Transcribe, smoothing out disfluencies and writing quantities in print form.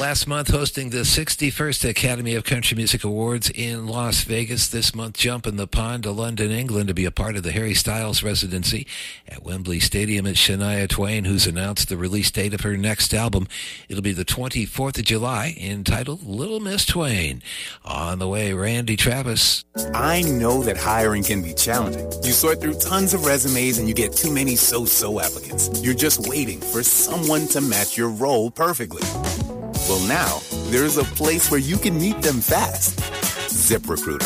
last month hosting the 61st Academy of Country Music Awards in Las Vegas. This month, jump in the pond to London, England to be a part of the Harry Styles residency at Wembley Stadium. It's Shania Twain who's announced the release date of her next album. It'll be the 24th of July, entitled Little Miss Twain. On the way, Randy Travis. I know that hiring can be challenging. You sort through tons of resumes and you get too many so-so applicants. You're just waiting for someone to match your role perfectly. Well, now, there's a place where you can meet them fast. ZipRecruiter.